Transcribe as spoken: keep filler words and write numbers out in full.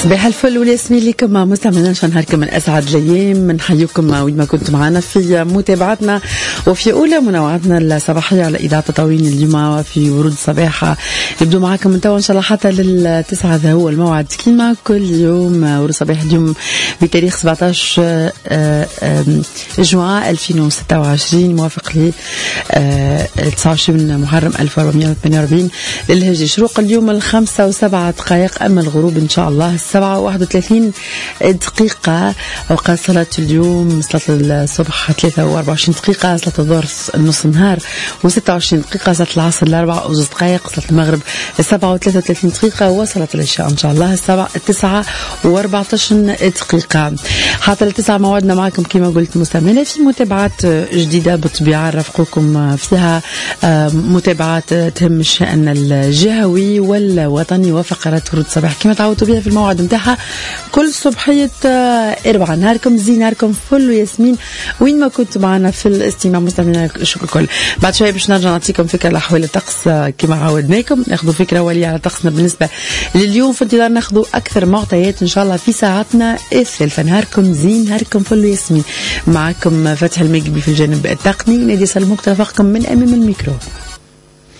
صباح الفل والياسمين لكم مستمعينا، ان شاء نهاركم من اسعد الايام. بنحييكم وين ما كنتم معنا في متابعتنا وفي اولى منوعاتنا الصباحيه على اذاعه تطاوين اليوم في ورود صباحه. نبدو معكم من توا ان شاء الله حتى للتسعه، هذا هو الموعد كيما كل يوم. ورود صباح اليوم بتاريخ سبعطاش جوان ألفين وستة وعشرين موافق ل تسعة وعشرين محرم ألف وأربعمائة وثمانية وأربعين للهجري. شروق اليوم الخمسة وسبعة دقائق، اما الغروب ان شاء الله السبعة واحد وثلاثين دقيقة. أوقات صلاة اليوم صلاة الصبح ثلاثة وأربعة وعشرين دقيقة، صلاة الظهر نص النهار وستة وعشرين دقيقة، صلاة العصر الأربعة وجوز دقائق، صلاة المغرب السبعة وثلاثة وثلاثين دقيقة، وصلاة العشاء إن شاء الله السبعة التسعة وأربعة عشر دقيقة. حتى التسعة موعدنا معكم كما قلت مستمعين في متابعات جديدة بالطبيعة نرافقكم فيها، متابعات تهم الشأن الجهوي والوطني وفقرات ورود صباح كما تعودتوا بها في الموعد نتاعها كل صبحية أربعة. نهاركم زين، نهاركم فل وياسمين وين ما كنتوا معنا في الاستماع مستمعينا الشكر الكل. بعد شوية باش نرجع نعطيكم فكرة لأحوال الطقس كما عودناكم، ناخذوا فكرة أولية على طقسنا بالنسبة لليوم، في انتظار ناخذوا أكثر معطيات إن شاء الله في ساعتنا الثالثة. نهاركم زين، نهاركم فل وياسمين. معكم فتح المقبي في الجانب التقني، نادي سلموك ترافقكم من أمام الميكرو.